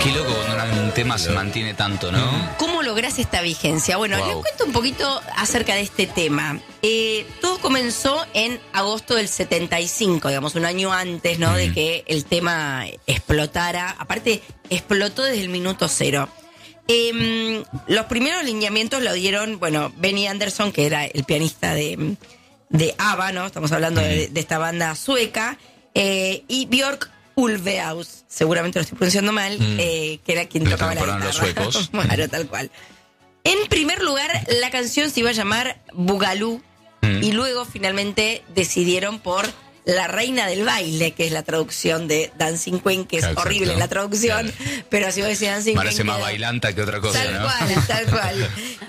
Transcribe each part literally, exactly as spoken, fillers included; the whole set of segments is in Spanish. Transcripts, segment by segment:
Qué loco cuando un tema se mantiene tanto, ¿no? ¿Cómo lográs esta vigencia? Bueno, Wow. les cuento un poquito acerca de este tema. Eh, todo comenzó en agosto del setenta y cinco, digamos, un año antes, ¿no? Mm. De que el tema explotara. Aparte, explotó desde el minuto cero. Eh, los primeros lineamientos lo dieron, bueno, Benny Andersson, que era el pianista de, de ABBA, ¿no? Estamos hablando mm. de, de esta banda sueca. Eh, y Björk Ulvaeus, seguramente lo estoy pronunciando mal, mm. eh, que era quien Le tocaba la guitarra. Los suecos. Claro, tal cual. En primer lugar, la canción se iba a llamar Boogaloo mm. y luego finalmente decidieron por La Reina del Baile, que es la traducción de Dancing Queen, que es Exacto. horrible la traducción, claro. pero así va a decir Dancing Parece Queen. Parece más quedó. bailanta que otra cosa, Tal ¿no? cual, tal cual.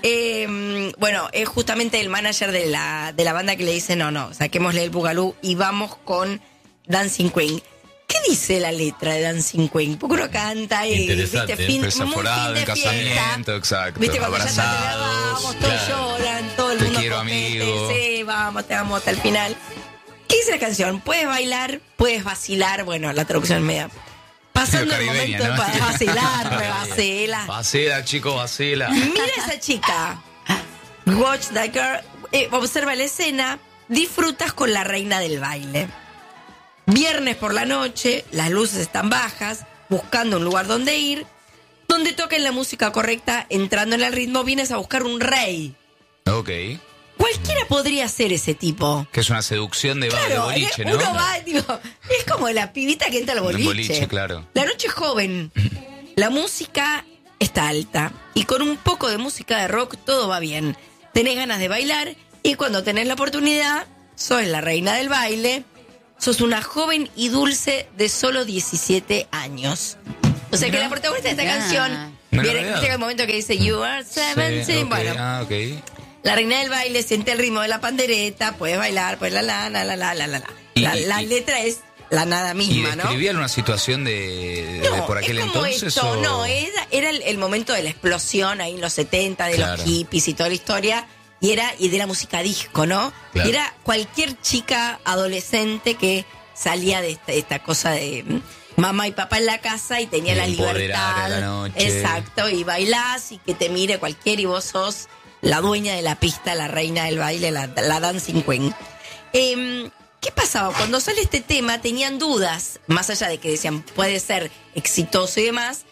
eh, bueno, es justamente el manager de la, de la banda que le dice, no, no, saquémosle el Boogaloo y vamos con Dancing Queen. ¿Qué dice la letra de Dancing Queen? Porque uno canta y Interesante, viste, fin, desaforado, en casamiento, exacto. Viste, cuando abrazados, ya te vamos, todos claro. lloran, todo el te mundo quiero, compete, amigo. sí, vamos, te amo hasta el final. ¿Qué dice la canción? Puedes bailar, puedes vacilar, bueno, la traducción es media. Pasando el momento, ¿no? para vacilar, pues vacila. Vacila, chico, vacila. Mira esa chica. Watch that girl. Eh, observa la escena. Disfrutas con la reina del baile. Viernes por la noche, las luces están bajas, buscando un lugar donde ir, donde toquen la música correcta, entrando en el ritmo, vienes a buscar un rey. Ok. Cualquiera podría ser ese tipo. Que es una seducción de, claro, de boliche, ¿no? Uno va, digo, es como la pibita que entra al boliche. boliche, claro. La noche es joven, la música está alta, y con un poco de música de rock todo va bien. Tenés ganas de bailar, y cuando tenés la oportunidad, sos la reina del baile. Sos una joven y dulce de solo diecisiete años. O sea que la protagonista de esta yeah. canción viene, llega el momento que dice You are seventeen. Sí, okay, bueno, ah, okay. La reina del baile siente el ritmo de la pandereta, puedes bailar, pues la la la la la la la. Y, la, la y, letra es la nada misma, ¿y ¿no? describían una situación de, de, no, de por aquel es como entonces? Esto, o... No, era, era el, el momento de la explosión ahí en los setenta, de claro. los hippies y toda la historia. Y era y de la música disco, ¿no? Claro. Y era cualquier chica adolescente que salía de esta, esta cosa de mamá y papá en la casa y tenía y la libertad. La noche. Exacto, y bailás y que te mire cualquiera y vos sos la dueña de la pista, la reina del baile, la, la Dancing Queen. Eh, ¿Qué pasaba? Cuando sale este tema tenían dudas, más allá de que decían puede ser exitoso y demás.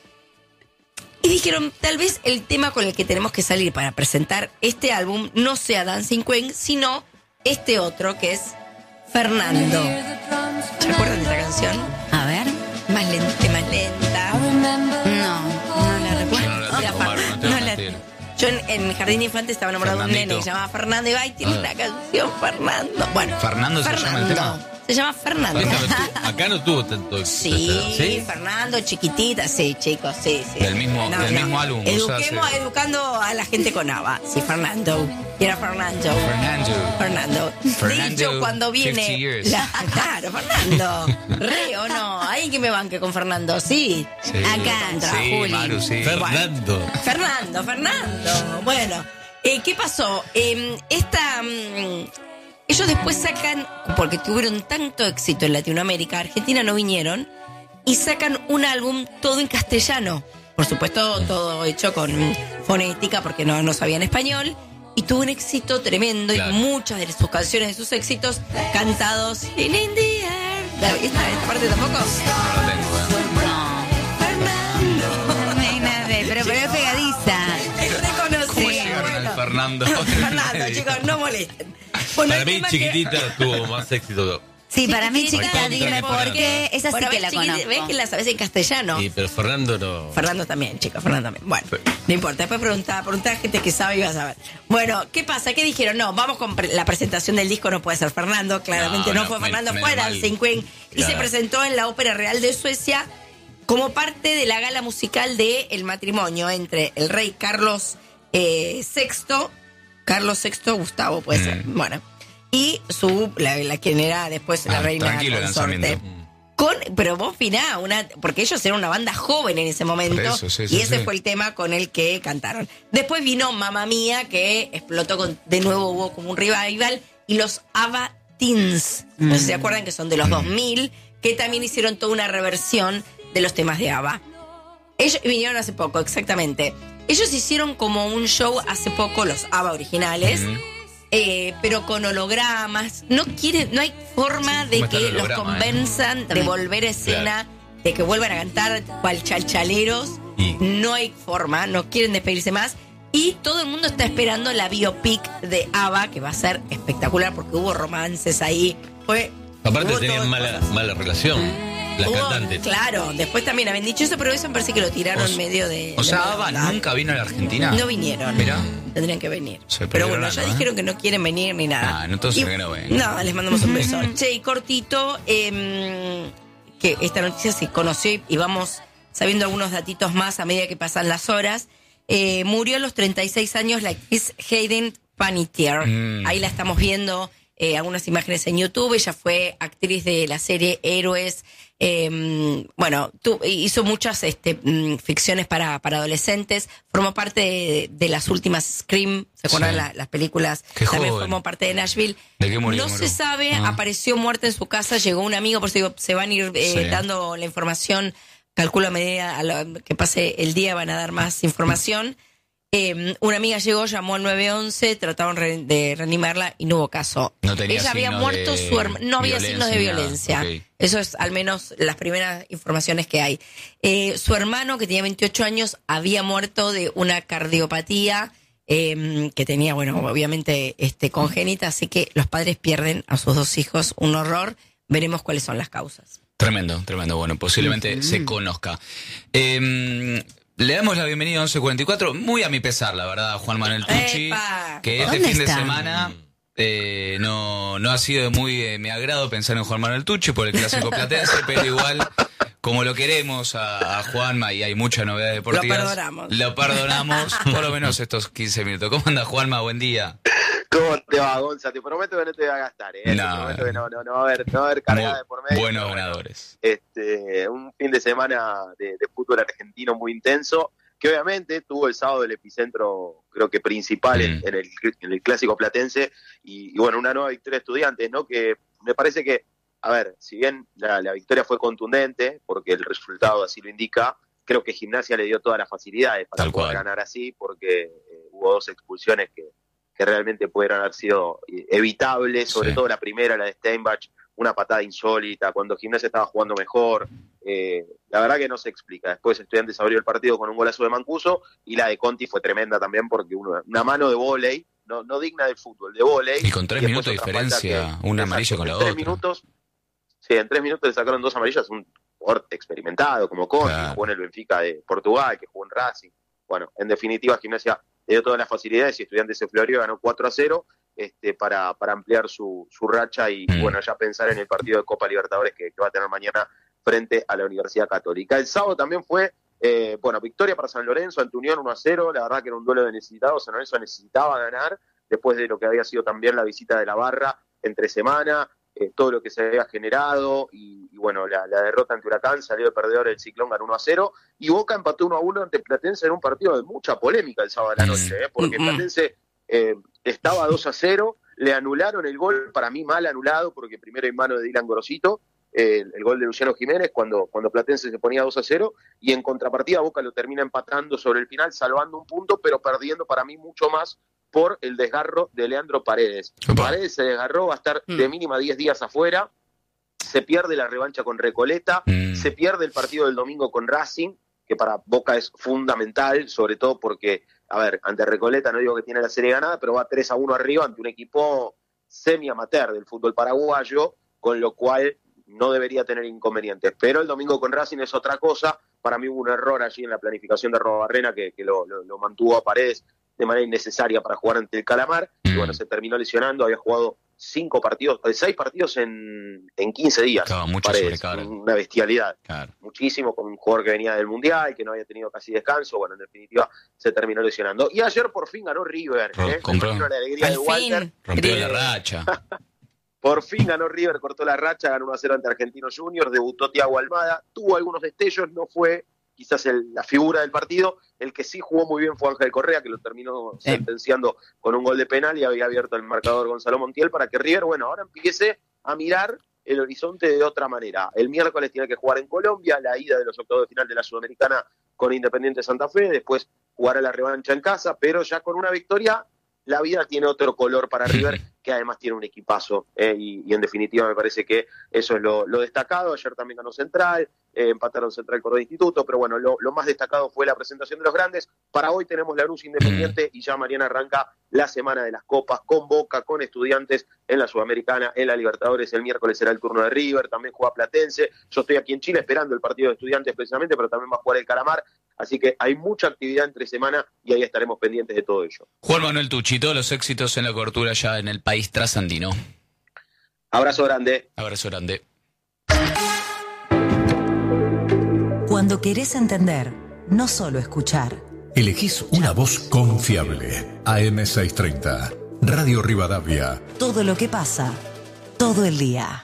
Y dijeron, tal vez el tema con el que tenemos que salir para presentar este álbum no sea Dancing Queen, sino este otro que es Fernando. ¿Se acuerdan de esta canción? A ver. Más lenta, más lenta. No, no la recuerdo. Yo no la tengo, Mar, no tengo no la, yo en, en Jardín de Infantes estaba enamorado de un nene que se llamaba Fernando y va y tiene ah. una canción Fernando. Bueno, Fernando, Fernando se llama el tema. Se llama Fernando. Acá no tuvo tanto éxito. Sí, ¿sí? Fernando, chiquitita, sí, chicos, sí, sí. Del mismo, no, del no. mismo álbum. Eduquemos, o sea, educando a la gente con ABBA. Sí, Fernando. Y era Fernando. Fernando. Fernando. Fernando. De hecho, cuando viene. La, claro, Fernando. Re o no. Alguien que me banque con Fernando, sí. sí. Acá entra sí, Juli. Maru, sí. Fernando. Bueno, Fernando, Fernando. Bueno, eh, ¿qué pasó? Eh, esta. Um, Ellos después sacan, porque tuvieron tanto éxito en Latinoamérica, Argentina no vinieron, y sacan un álbum todo en castellano. Por supuesto, todo hecho con fonética, porque no, no sabían español, y tuvo un éxito tremendo, claro. Y muchas de sus canciones, de sus éxitos, cantados en India. ¿Esta, esta parte tampoco? No la tengo, ¿eh? No. Fernando. No hay nada de, pero, pero es pegadiza. Es reconocido. Bueno. Fernando. Fernando, chicos, no molesten. Bueno, para mí chiquitita que... tuvo más éxito. Sí, para mí chiquitita, dime por qué. Esa sí bueno, que la conozco. ¿Ves que la sabes en castellano? Sí, pero Fernando no. Fernando también, chicos, Fernando también. Bueno, sí. No importa, después preguntaba, preguntaba a gente que sabe y va a saber. Bueno, ¿qué pasa? ¿Qué dijeron? No, vamos con pre- la presentación del disco, no puede ser Fernando, claramente no, no, no fue me, Fernando, fue Dancing Queen. Y claro. Se presentó en la Ópera Real de Suecia como parte de la gala musical de el matrimonio entre el rey Carlos eh, sexto, Carlos sexto Gustavo, puede mm. ser, bueno, y su, la, la quien era después la ah, reina consorte. Con, pero vos finá, una, porque ellos eran una banda joven en ese momento, eso, sí, sí, y ese sí. fue el tema con el que cantaron. Después vino Mamma Mía, que explotó con, de nuevo hubo como un revival, y los ABBA Teens, mm. no sé si se acuerdan que son de los mm. dos mil, que también hicieron toda una reversión de los temas de ABBA. Ellos vinieron hace poco, exactamente. Ellos hicieron como un show hace poco, los ABBA originales, uh-huh. eh, pero con hologramas. No quieren, no hay forma de que los convenzan eh? de volver a escena, claro. de que vuelvan a cantar cual chalchaleros. Y... No hay forma, no quieren despedirse más. Y todo el mundo está esperando la biopic de ABBA, que va a ser espectacular porque hubo romances ahí. Fue, Aparte tenían mala, mala relación, las hubo, cantantes. Claro, después también habían dicho eso, pero eso me parece que lo tiraron en medio de... O sea, ABBA nunca vino a la Argentina. No vinieron. Mirá. Tendrían que venir. Pero bueno, ya ¿eh? dijeron que no quieren venir ni nada. Ah, no, entonces y, que no vengan. No, les mandamos un beso. Che, y cortito, eh, que esta noticia se conoció y vamos sabiendo algunos datitos más a medida que pasan las horas. Eh, murió a los treinta y seis años la actriz Hayden Panettiere. Mm. Ahí la estamos viendo, eh, algunas imágenes en YouTube. Ella fue actriz de la serie Héroes. Eh, bueno, tu, hizo muchas este, mm, ficciones para, para adolescentes. Formó parte de, de las últimas Scream. ¿Se acuerdan sí. la, las películas? Qué También joven. Formó parte de Nashville. ¿De qué murió? No murió? se sabe, ah. apareció muerta en su casa. Llegó un amigo, por eso digo, se van a ir eh, sí. dando la información. Calculo a medida a lo que pase el día van a dar más información. Eh, una amiga llegó, llamó al nueve once, trataron re- de reanimarla y no hubo caso. No tenía Ella había muerto, su herma- no había signos de violencia. Okay. Eso es al menos las primeras informaciones que hay. Eh, su hermano, que tenía veintiocho años, había muerto de una cardiopatía eh, que tenía, bueno, obviamente este, congénita, así que los padres pierden a sus dos hijos, un horror. Veremos cuáles son las causas. Tremendo, tremendo. Bueno, posiblemente mm-hmm. se conozca. Eh, le damos la bienvenida a once cuarenta y cuatro, muy a mi pesar, la verdad, a Juan Manuel Tucci, ¡Epa! que este fin está? de semana eh, no, no ha sido de muy eh, mi agrado pensar en Juan Manuel Tucci por el clásico platense, pero igual, como lo queremos a, a Juanma y hay muchas novedades deportivas, lo perdonamos. Lo perdonamos por lo menos estos quince minutos. ¿Cómo anda, Juanma? Buen día. ¿Cómo te va, Gonza? Te prometo que no te voy a gastar, ¿eh? No, te prometo que no, no, no va a haber, no va a haber cargada de por medio. Buenos ganadores. Este, un fin de semana de, de fútbol argentino muy intenso, que obviamente tuvo el sábado el epicentro, creo que principal mm. en, en, el, en el clásico platense, y, y bueno, una nueva victoria de Estudiantes, ¿no? Que me parece que, a ver, si bien la, la victoria fue contundente, porque el resultado así lo indica, creo que Gimnasia le dio todas las facilidades para Tal poder cual. ganar así, porque eh, hubo dos expulsiones que que realmente pudieran haber sido evitables, sobre sí. todo la primera, la de Steinbach, una patada insólita, cuando Gimnasia estaba jugando mejor, eh, la verdad que no se explica. Después Estudiantes abrió el partido con un golazo de Mancuso, y la de Conti fue tremenda también, porque una, una mano de vóley, no, no digna del fútbol, de vóley. Y con tres minutos de diferencia, que, una amarilla con la otra. Tres minutos, sí, en tres minutos le sacaron dos amarillas, un jugador experimentado como Conti, claro. que jugó en el Benfica de Portugal, que jugó en Racing. Bueno, en definitiva Gimnasia le dio todas las facilidades y Estudiantes se floreó, ganó cuatro a cero este, para, para ampliar su, su racha y mm. bueno, ya pensar en el partido de Copa Libertadores que, que va a tener mañana frente a la Universidad Católica. El sábado también fue, eh, bueno, victoria para San Lorenzo ante Unión uno a cero, la verdad que era un duelo de necesitados, San Lorenzo necesitaba ganar después de lo que había sido también la visita de la Barra entre semana, eh, todo lo que se había generado y, y bueno, la, la derrota ante Huracán, salió de perdedor el Ciclón, ganó uno a cero y Boca empató uno a uno ante Platense en un partido de mucha polémica el sábado de la noche, ¿eh? porque Platense eh, estaba dos a cero, le anularon el gol, para mí mal anulado, porque primero en mano de Dylan Gorosito, eh, el gol de Luciano Jiménez cuando, cuando Platense se ponía dos a cero, y en contrapartida Boca lo termina empatando sobre el final, salvando un punto, pero perdiendo para mí mucho más por el desgarro de Leandro Paredes. Opa. Paredes se desgarró, va a estar mm. de mínima diez días afuera, se pierde la revancha con Recoleta, mm. se pierde el partido del domingo con Racing, que para Boca es fundamental, sobre todo porque, a ver, ante Recoleta no digo que tiene la serie ganada, pero va tres a uno arriba ante un equipo semi-amateur del fútbol paraguayo, con lo cual no debería tener inconvenientes. Pero el domingo con Racing es otra cosa, para mí hubo un error allí en la planificación de Arrobarrena que, que lo, lo, lo mantuvo a Paredes de manera innecesaria para jugar ante el Calamar, y bueno, se terminó lesionando, había jugado cinco partidos, seis partidos en, en quince días. Claro, mucha sobrecarga. Una bestialidad. Claro. Muchísimo, con un jugador que venía del Mundial, que no había tenido casi descanso, bueno, en definitiva se terminó lesionando. Y ayer por fin ganó River, ¿eh? Compró. La alegría Al de Walter. Rompió la racha. Por fin ganó River, cortó la racha, ganó uno a cero ante Argentinos Juniors, debutó Thiago Almada, tuvo algunos destellos, no fue quizás el, la figura del partido. El que sí jugó muy bien fue Ángel Correa, que lo terminó sí. sentenciando con un gol de penal y había abierto el marcador Gonzalo Montiel para que River, bueno, ahora empiece a mirar el horizonte de otra manera. El miércoles tiene que jugar en Colombia, la ida de los octavos de final de la Sudamericana con Independiente Santa Fe, después jugará la revancha en casa, pero ya con una victoria la vida tiene otro color para River, que además tiene un equipazo, eh, y, y en definitiva me parece que eso es lo, lo destacado. Ayer también ganó Central, eh, empataron Central Córdoba Instituto, pero bueno, lo, lo más destacado fue la presentación de los grandes. Para hoy tenemos Lanús Independiente y ya mañana arranca la semana de las copas, con Boca, con Estudiantes en la Sudamericana, en la Libertadores. El miércoles será el turno de River, también juega Platense. Yo estoy aquí en Chile esperando el partido de Estudiantes precisamente, pero también va a jugar el Calamar. Así que hay mucha actividad entre semana y ahí estaremos pendientes de todo ello. Juan Manuel Tucci, todos los éxitos en la cobertura ya en el país trasandino. Abrazo grande. Abrazo grande. Cuando querés entender, no solo escuchar. Elegís una voz confiable. A M seiscientos treinta, Radio Rivadavia. Todo lo que pasa, todo el día.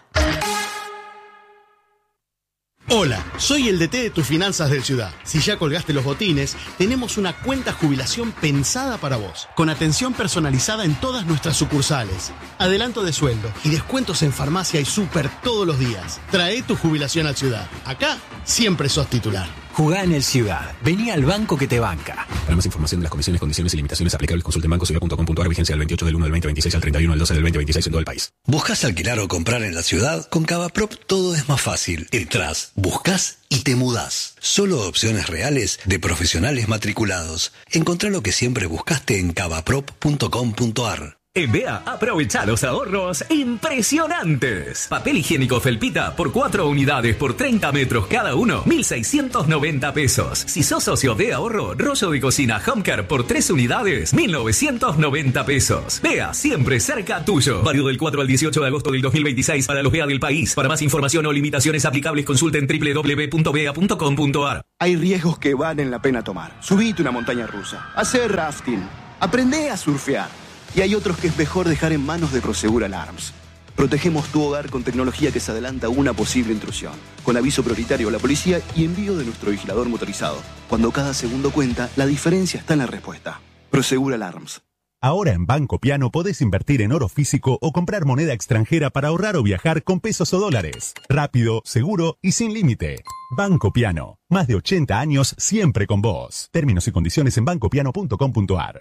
Hola, soy el D T de tus finanzas del Ciudad. Si ya colgaste los botines, tenemos una cuenta jubilación pensada para vos, con atención personalizada en todas nuestras sucursales, adelanto de sueldo y descuentos en farmacia y súper todos los días. Trae tu jubilación al Ciudad. Acá siempre sos titular. Jugá en el Ciudad. Vení al banco que te banca. Para más información de las condiciones, condiciones y limitaciones aplicables, consulte en banco ciudad punto com punto a r. Vigencia del veintiocho del uno del veinte veintiséis al treinta y uno del doce del veinte veintiséis en todo el país. ¿Buscas alquilar o comprar en la ciudad? Con Cavaprop todo es más fácil. Entrás, buscás y te mudás. Solo opciones reales de profesionales matriculados. Encontrá lo que siempre buscaste en cavaprop punto com punto a r. En B A, aprovecha los ahorros impresionantes. Papel higiénico Felpita por cuatro unidades por treinta metros cada uno, mil seiscientos noventa pesos. Si sos socio de ahorro, rollo de cocina Homecare por tres unidades, mil novecientos noventa pesos. B A, siempre cerca tuyo. Válido del cuatro al dieciocho de agosto del dos mil veintiséis para los B A del país. Para más información o limitaciones aplicables, consulten doble u doble u doble u punto b a punto com punto a r. Hay riesgos que valen la pena tomar. Subite una montaña rusa, hacer rafting, aprende a surfear. Y hay otros que es mejor dejar en manos de Prosegur Alarms. Protegemos tu hogar con tecnología que se adelanta a una posible intrusión, con aviso prioritario a la policía y envío de nuestro vigilador motorizado. Cuando cada segundo cuenta, la diferencia está en la respuesta. Prosegur Alarms. Ahora en Banco Piano podés invertir en oro físico o comprar moneda extranjera para ahorrar o viajar con pesos o dólares. Rápido, seguro y sin límite. Banco Piano. Más de ochenta años siempre con vos. Términos y condiciones en banco piano punto com punto a r.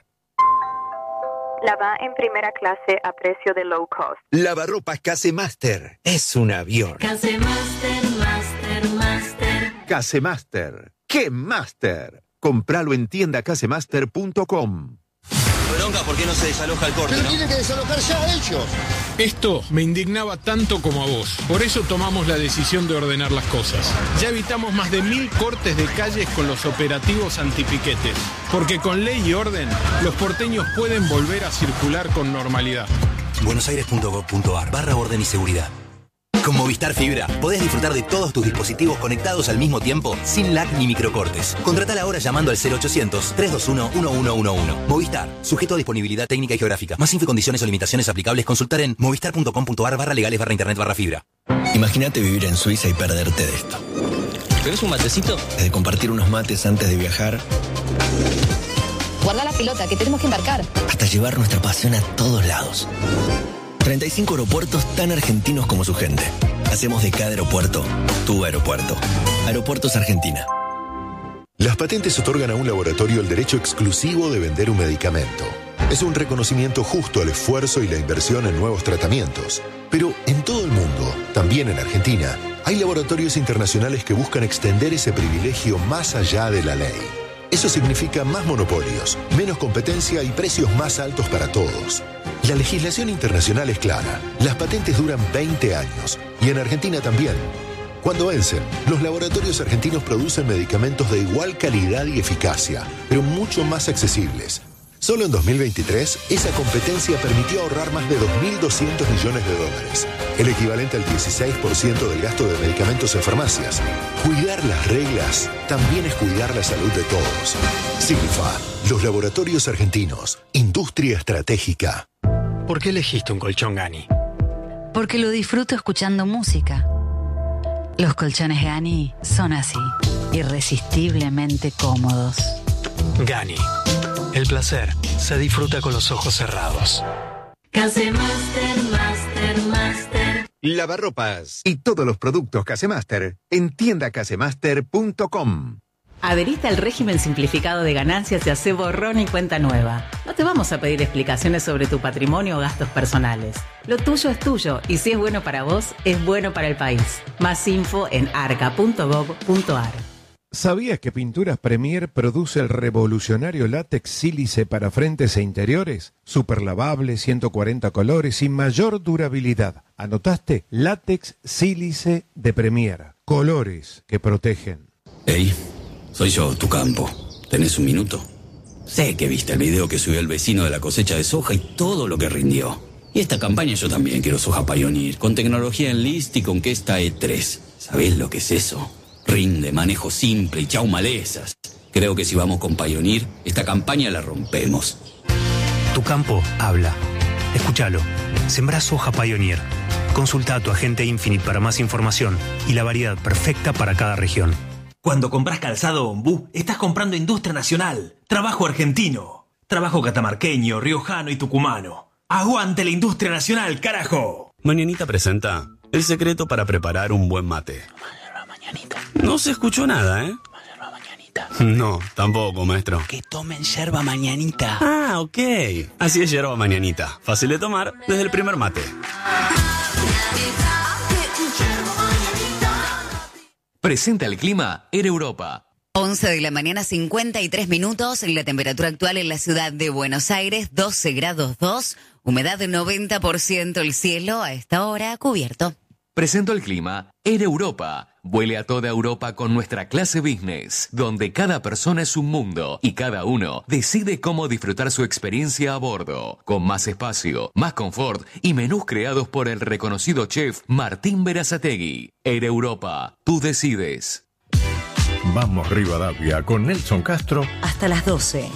Lava en primera clase a precio de low cost. Lavarropas Casemaster. Es un avión. Casemaster, Master, Master. Casemaster. ¡Qué Master! Compralo en tienda casemaster punto com. Bronca, ¿por qué no se desaloja el corte? Pero ¿no? tienen que desalojar ya ellos. Esto me indignaba tanto como a vos. Por eso tomamos la decisión de ordenar las cosas. Ya evitamos más de mil cortes de calles con los operativos antipiquetes. Porque con ley y orden, los porteños pueden volver a circular con normalidad. buenosaires punto gov punto a r barra orden y seguridad. Con Movistar Fibra podés disfrutar de todos tus dispositivos conectados al mismo tiempo, sin lag ni microcortes. Contratala ahora llamando al cero ochocientos, trescientos veintiuno, uno uno uno uno. Movistar, sujeto a disponibilidad técnica y geográfica. Más info, condiciones o limitaciones aplicables, consultar en movistar punto com punto a r barra legales barra internet barra fibra. Imagínate vivir en Suiza y perderte de esto. ¿Tenés un matecito? Desde compartir unos mates antes de viajar, guarda la pelota, que tenemos que embarcar. hasta llevar nuestra pasión a todos lados. treinta y cinco aeropuertos tan argentinos como su gente. Hacemos de cada aeropuerto tu aeropuerto. Aeropuertos Argentina. Las patentes otorgan a un laboratorio el derecho exclusivo de vender un medicamento. Es un reconocimiento justo al esfuerzo y la inversión en nuevos tratamientos. Pero en todo el mundo, también en Argentina, hay laboratorios internacionales que buscan extender ese privilegio más allá de la ley. Eso significa más monopolios, menos competencia y precios más altos para todos. La legislación internacional es clara. Las patentes duran veinte años. Y en Argentina también. Cuando vencen, los laboratorios argentinos producen medicamentos de igual calidad y eficacia, pero mucho más accesibles. Solo en dos mil veintitrés, esa competencia permitió ahorrar más de dos mil doscientos millones de dólares, el equivalente al dieciséis por ciento del gasto de medicamentos en farmacias. Cuidar las reglas también es cuidar la salud de todos. Silfa, los laboratorios argentinos, industria estratégica. ¿Por qué elegiste un colchón Gani? Porque lo disfruto escuchando música. Los colchones Gani son así, irresistiblemente cómodos. Gani. El placer se disfruta con los ojos cerrados. Casemaster, Master, Master. Lavarropas y todos los productos Casemaster en tienda casemaster punto com. Adherite al régimen simplificado de ganancias y hace borrón y cuenta nueva. No te vamos a pedir explicaciones sobre tu patrimonio o gastos personales. Lo tuyo es tuyo y si es bueno para vos, es bueno para el país. Más info en arca punto gov punto ar. ¿Sabías que Pinturas Premier produce el revolucionario látex sílice para frentes e interiores? Super lavable, ciento cuarenta colores y mayor durabilidad. ¿Anotaste? Látex sílice de Premier. Colores que protegen. Hey, soy yo, tu campo. ¿Tenés un minuto? Sé que viste el video que subió el vecino de la cosecha de soja y todo lo que rindió. Y esta campaña yo también quiero soja Pioneer, con tecnología Enlist y con Questa E tres. ¿Sabés lo que es eso? Rinde, manejo simple y chau malezas. Creo que si vamos con Pioneer, esta campaña la rompemos. Tu campo habla. Escúchalo. Sembrá soja Pioneer. Consulta a tu agente Infinite para más información y la variedad perfecta para cada región. Cuando compras calzado Ombú, estás comprando industria nacional, trabajo argentino, trabajo catamarqueño, riojano y tucumano. ¡Aguante la industria nacional, carajo! Mañanita presenta el secreto para preparar un buen mate. No se escuchó nada, ¿eh? No, tampoco, maestro. Que tomen yerba mañanita. Ah, ok. Así es yerba mañanita. Fácil de tomar desde el primer mate. Presenta el clima en Europa. once de la mañana, cincuenta y tres minutos. La temperatura actual en la ciudad de Buenos Aires, doce grados dos. Humedad de noventa por ciento. El cielo a esta hora cubierto. Presento el clima en Europa. Vuele a toda Europa con nuestra clase business, donde cada persona es un mundo y cada uno decide cómo disfrutar su experiencia a bordo, con más espacio, más confort y menús creados por el reconocido chef Martín Berazategui. Air Europa, tú decides. Vamos Rivadavia con Nelson Castro. Hasta las doce.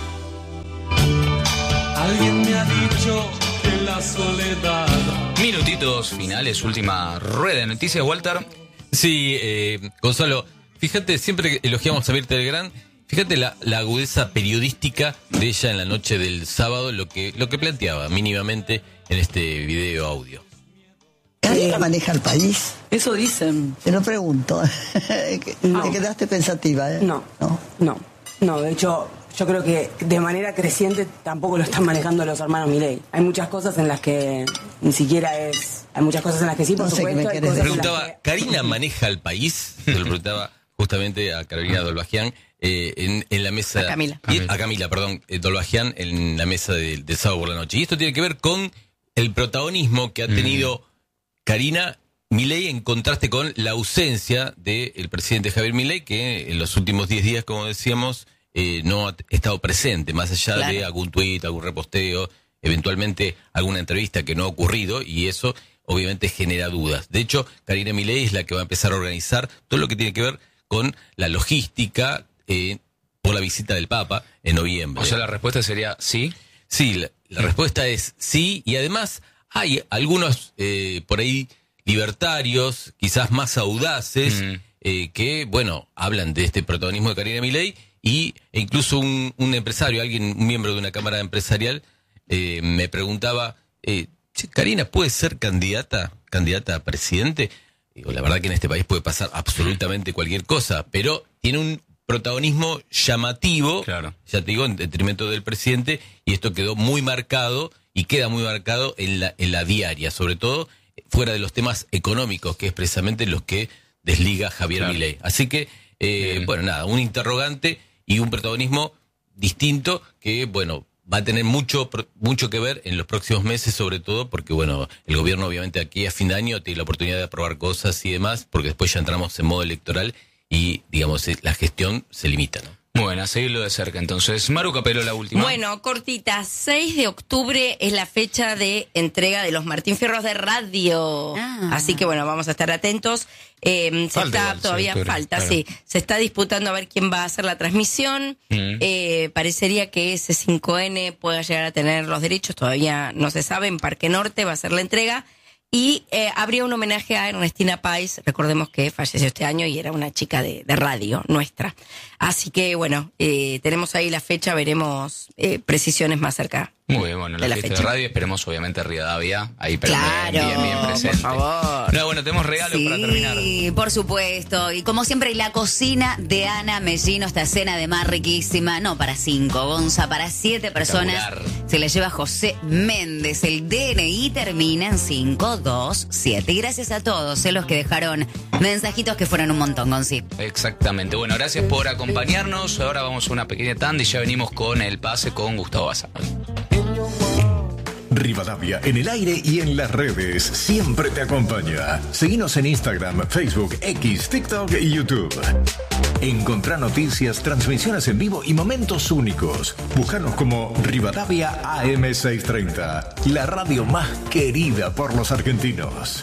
Alguien me ha dicho que la soledad. Minutitos finales, última rueda de noticias, Walter. Sí, eh, Gonzalo, fíjate, siempre que elogiamos a Mirta Legrand, fíjate la, la agudeza periodística de ella en la noche del sábado, lo que, lo que planteaba mínimamente en este video audio. ¿Karina maneja el país? Eso dicen. Te lo pregunto. No. Te quedaste pensativa, ¿eh? No, no, no. No, de hecho, yo creo que de manera creciente tampoco lo están manejando los hermanos Milei. Hay muchas cosas en las que ni siquiera es... Hay muchas cosas en las que sí, por No sé supuesto. qué me hay querés cosas en decir. las Preguntaba, que- ¿Karina maneja el país? Se lo preguntaba justamente a Carolina Dolbajian eh, en, en la mesa... A Camila. Y- a Camila, perdón, eh, Dolbajian en la mesa del, del sábado por la noche. Y esto tiene que ver con el protagonismo que ha tenido Karina Milei en contraste con la ausencia del presidente Javier Milei, que en los últimos diez días, como decíamos, eh, no ha estado presente, más allá Claro. de algún tuit, algún reposteo, eventualmente alguna entrevista que no ha ocurrido, y eso obviamente genera dudas. De hecho, Karina Milei es la que va a empezar a organizar todo lo que tiene que ver con la logística eh, por la visita del Papa en noviembre. O sea, la respuesta sería sí. Sí, la, la respuesta es sí, y además hay algunos eh, por ahí libertarios, quizás más audaces, Mm. eh, que, bueno, hablan de este protagonismo de Karina Milei, y e incluso un, un empresario, alguien, un miembro de una cámara empresarial, eh, me preguntaba, eh, che, ¿Karina puede ser candidata, candidata a presidente? Digo, la verdad que en este país puede pasar absolutamente cualquier cosa, pero tiene un protagonismo llamativo, Claro. ya te digo, en detrimento del presidente, y esto quedó muy marcado y queda muy marcado en la, en la diaria, sobre todo fuera de los temas económicos, que es precisamente los que desliga Javier Claro. Milei. Así que, eh, bueno, nada, un interrogante y un protagonismo distinto que, bueno, va a tener mucho pro- mucho que ver en los próximos meses, sobre todo porque, bueno, el gobierno obviamente aquí a fin de año tiene la oportunidad de aprobar cosas y demás, porque después ya entramos en modo electoral y, digamos, eh, la gestión se limita, ¿no? Bueno, a seguirlo de cerca. Entonces, Maru Capelo, la última. Bueno, cortita, seis de octubre es la fecha de entrega de los Martín Fierros de radio. Ah. Así que bueno, vamos a estar atentos. Eh, se Falta está igual, todavía sí, octubre, falta, claro. sí. Se está disputando a ver quién va a hacer la transmisión. Mm. Eh, parecería que ese cinco ene pueda llegar a tener los derechos, todavía no se sabe. En Parque Norte va a ser la entrega. Y eh, habría un homenaje a Ernestina Pais, recordemos que falleció este año y era una chica de, de radio nuestra. Así que bueno, eh, tenemos ahí la fecha, veremos eh, precisiones más cerca Muy bien, bueno, la, la fiesta fecha. de radio, esperemos obviamente Rivadavia, ahí pero Claro, bien, bien presente. por favor. No, bueno, tenemos regalos Sí, para terminar. por supuesto. Y como siempre, la cocina de Ana Mellino, esta cena de mar riquísima, no para cinco, Gonza, para siete personas. Se la lleva José Méndez. El D N I termina en cinco dos siete. Y gracias a todos eh, los que dejaron mensajitos que fueron un montón, Gonzi. Exactamente. Bueno, gracias por acompañarnos. Ahora vamos a una pequeña tanda y ya venimos con el pase con Gustavo Bazán. Rivadavia en el aire y en las redes siempre te acompaña. Seguinos en Instagram, Facebook, X, TikTok y YouTube. Encontrá noticias, transmisiones en vivo y momentos únicos. Búscanos como Rivadavia A M seiscientos treinta, la radio más querida por los argentinos.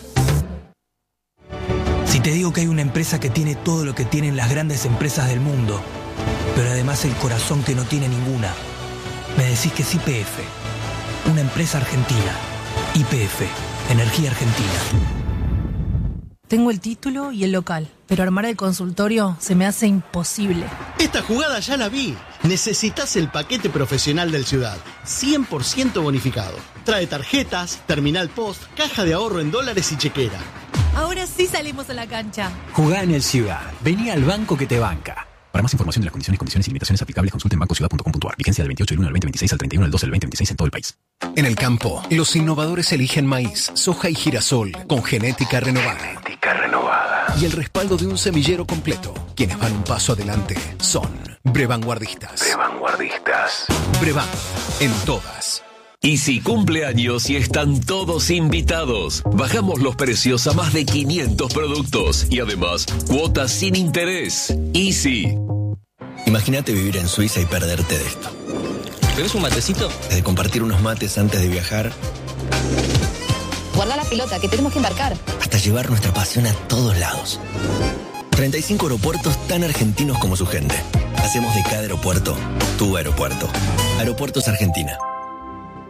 Si te digo que hay una empresa que tiene todo lo que tienen las grandes empresas del mundo, pero además el corazón que no tiene ninguna, me decís que es Y P F. Una empresa argentina. Y P F, Energía Argentina. Tengo el título y el local, pero armar el consultorio se me hace imposible. Esta jugada ya la vi. Necesitas el paquete profesional del Ciudad, cien por ciento bonificado. Trae tarjetas, terminal post, caja de ahorro en dólares y chequera. Ahora sí salimos a la cancha. Jugá en el Ciudad. Vení al banco que te banca. Para más información de las condiciones, condiciones y limitaciones aplicables, consulte en banco ciudad punto com punto a r. Vigencia del veintiocho del uno del veinte veintiséis al treinta y uno del dos del veinte veintiséis en todo el país. En el campo, los innovadores eligen maíz, soja y girasol con genética renovada. Genética renovada. Y el respaldo de un semillero completo. Quienes van un paso adelante son Brevanguardistas. Brevanguardistas. Brevan, en todas. Easy cumpleaños y están todos invitados. Bajamos los precios a más de quinientos productos y además cuotas sin interés. Easy. Imagínate vivir en Suiza y perderte de esto. ¿Tenés un matecito? Desde compartir unos mates antes de viajar Guarda la pelota, que tenemos que embarcar. hasta llevar nuestra pasión a todos lados. treinta y cinco aeropuertos tan argentinos como su gente. Hacemos de cada aeropuerto tu aeropuerto. Aeropuertos Argentina.